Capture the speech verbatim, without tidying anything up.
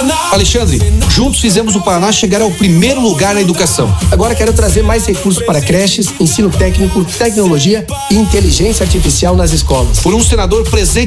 Alexandre, juntos fizemos o Paraná chegar ao primeiro lugar na educação. Agora quero trazer mais recursos para creches, ensino técnico, tecnologia e inteligência artificial nas escolas. Por um senador presente